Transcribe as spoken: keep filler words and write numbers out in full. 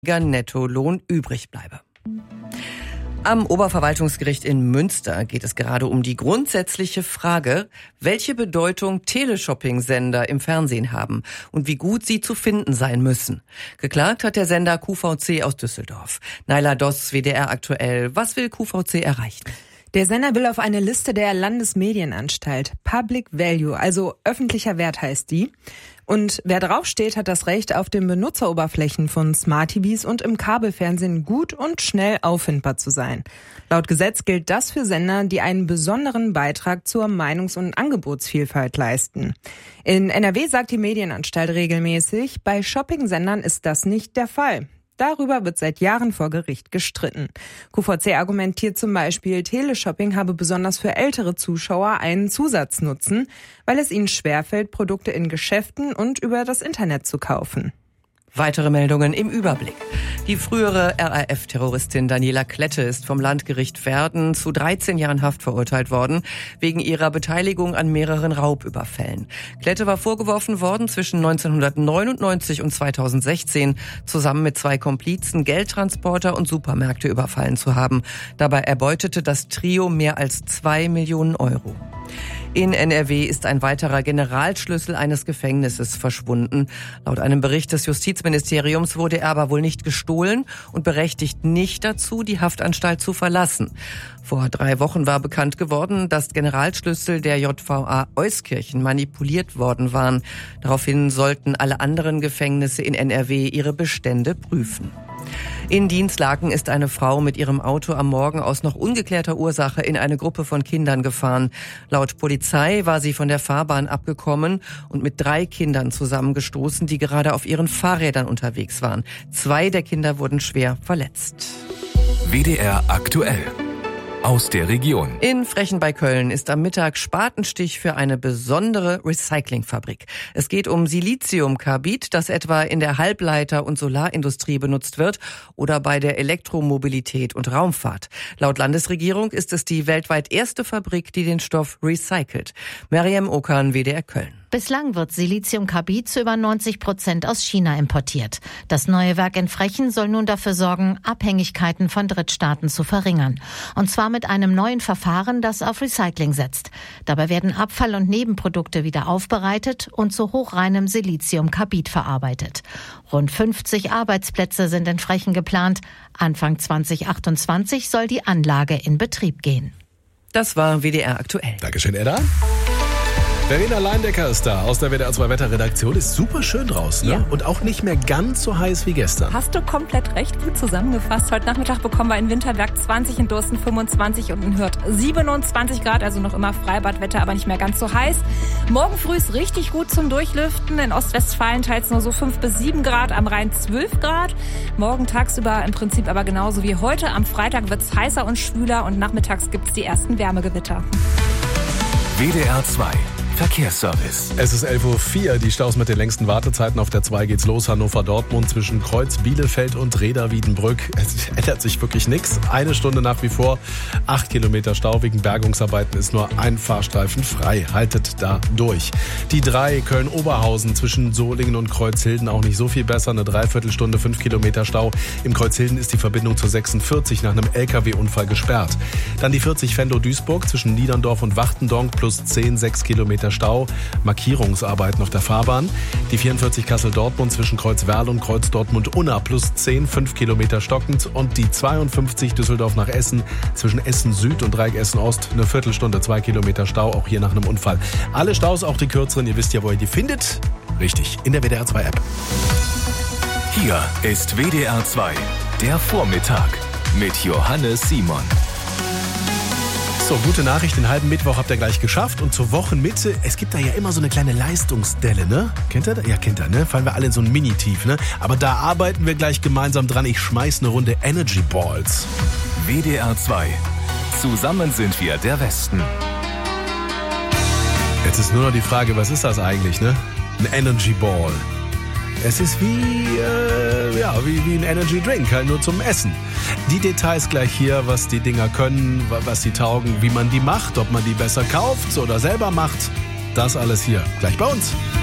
Nettolohn übrig bleibe. Am Oberverwaltungsgericht in Münster geht es gerade um die grundsätzliche Frage, welche Bedeutung Teleshopping-Sender im Fernsehen haben und wie gut sie zu finden sein müssen. Geklagt hat der Sender Q V C aus Düsseldorf. Naila Doss, W D R aktuell. Was will Q V C erreichen? Der Sender will auf eine Liste der Landesmedienanstalt. Public Value, also öffentlicher Wert heißt die. Und wer draufsteht, hat das Recht, auf den Benutzeroberflächen von Smart T Vs und im Kabelfernsehen gut und schnell auffindbar zu sein. Laut Gesetz gilt das für Sender, die einen besonderen Beitrag zur Meinungs- und Angebotsvielfalt leisten. In N R W sagt die Medienanstalt regelmäßig, bei Shopping-Sendern ist das nicht der Fall. Darüber wird seit Jahren vor Gericht gestritten. Q V C argumentiert zum Beispiel, Teleshopping habe besonders für ältere Zuschauer einen Zusatznutzen, weil es ihnen schwerfällt, Produkte in Geschäften und über das Internet zu kaufen. Weitere Meldungen im Überblick. Die frühere R A F-Terroristin Daniela Klette ist vom Landgericht Verden zu dreizehn Jahren Haft verurteilt worden, wegen ihrer Beteiligung an mehreren Raubüberfällen. Klette war vorgeworfen worden, zwischen neunzehnhundertneunundneunzig und zweitausendsechzehn zusammen mit zwei Komplizen Geldtransporter und Supermärkte überfallen zu haben. Dabei erbeutete das Trio mehr als zwei Millionen Euro. In N R W ist ein weiterer Generalschlüssel eines Gefängnisses verschwunden. Laut einem Bericht des Justizministeriums wurde er aber wohl nicht gestohlen und berechtigt nicht dazu, die Haftanstalt zu verlassen. Vor drei Wochen war bekannt geworden, dass Generalschlüssel der J V A Euskirchen manipuliert worden waren. Daraufhin sollten alle anderen Gefängnisse in N R W ihre Bestände prüfen. In Dinslaken ist eine Frau mit ihrem Auto am Morgen aus noch ungeklärter Ursache in eine Gruppe von Kindern gefahren. Laut Polizei war sie von der Fahrbahn abgekommen und mit drei Kindern zusammengestoßen, die gerade auf ihren Fahrrädern unterwegs waren. Zwei der Kinder wurden schwer verletzt. W D R aktuell. Aus der Region. In Frechen bei Köln ist am Mittag Spatenstich für eine besondere Recyclingfabrik. Es geht um Siliziumkarbid, das etwa in der Halbleiter- und Solarindustrie benutzt wird oder bei der Elektromobilität und Raumfahrt. Laut Landesregierung ist es die weltweit erste Fabrik, die den Stoff recycelt. Meryem Okan, W D R Köln. Bislang wird Siliziumkarbid zu über neunzig Prozent aus China importiert. Das neue Werk in Frechen soll nun dafür sorgen, Abhängigkeiten von Drittstaaten zu verringern. Und zwar mit einem neuen Verfahren, das auf Recycling setzt. Dabei werden Abfall- und Nebenprodukte wieder aufbereitet und zu hochreinem Siliziumkarbid verarbeitet. Rund fünfzig Arbeitsplätze sind in Frechen geplant. Anfang zwanzig achtundzwanzig soll die Anlage in Betrieb gehen. Das war W D R aktuell. Dankeschön, Edda. Verena Leindecker ist da aus der W D R zwei Wetterredaktion. Ist super schön draußen, ne? Ja. Und auch nicht mehr ganz so heiß wie gestern. Hast du komplett recht, gut zusammengefasst. Heute Nachmittag bekommen wir in Winterberg zwanzig, in Dursten fünfundzwanzig und in Hürth siebenundzwanzig Grad. Also noch immer Freibadwetter, aber nicht mehr ganz so heiß. Morgen früh ist richtig gut zum Durchlüften. In Ostwestfalen teils nur so fünf bis sieben Grad, am Rhein zwölf Grad. Morgen tagsüber im Prinzip aber genauso wie heute. Am Freitag wird es heißer und schwüler und nachmittags gibt es die ersten Wärmegewitter. W D R zwei Verkehrsservice. Es ist elf Uhr vier, die Staus mit den längsten Wartezeiten. Auf der zwei geht's los, Hannover-Dortmund zwischen Kreuz, Bielefeld und Reda-Wiedenbrück. Es ändert sich wirklich nichts. Eine Stunde nach wie vor, acht Kilometer Stau. Wegen Bergungsarbeiten ist nur ein Fahrstreifen frei. Haltet da durch. Die drei Köln-Oberhausen zwischen Solingen und Kreuzhilden auch nicht so viel besser. Eine Dreiviertelstunde, fünf Kilometer Stau. Im Kreuzhilden ist die Verbindung zur sechsundvierzig nach einem L K W-Unfall gesperrt. Dann die vierzig Venlo-Duisburg zwischen Niederndorf und Wachtendonk plus zehn, sechs Kilometer Stau, Markierungsarbeiten auf der Fahrbahn. Die vierundvierzig Kassel-Dortmund zwischen Kreuzwerl und Kreuz-Dortmund-Unna plus zehn, fünf Kilometer stockend. Und die zweiundfünfzig Düsseldorf nach Essen zwischen Essen-Süd und Dreieck Essen-Ost. Eine Viertelstunde, zwei Kilometer Stau, auch hier nach einem Unfall. Alle Staus, auch die kürzeren, ihr wisst ja, wo ihr die findet. Richtig, in der W D R zwei App. Hier ist W D R zwei, der Vormittag mit Johannes Simon. So, gute Nachricht, den halben Mittwoch habt ihr gleich geschafft und zur Wochenmitte, es gibt da ja immer so eine kleine Leistungsdelle, ne? Kennt ihr das? Ja, kennt ihr, ne? Fallen wir alle in so ein Mini-Tief, ne? Aber da arbeiten wir gleich gemeinsam dran. Ich schmeiß eine Runde Energy Balls. W D R zwei. Zusammen sind wir der Westen. Jetzt ist nur noch die Frage, was ist das eigentlich, ne? Ein Energy Ball. Es ist wie, äh, ja, wie, wie ein Energy Drink, halt nur zum Essen. Die Details gleich hier, was die Dinger können, was sie taugen, wie man die macht, ob man die besser kauft oder selber macht. Das alles hier, gleich bei uns.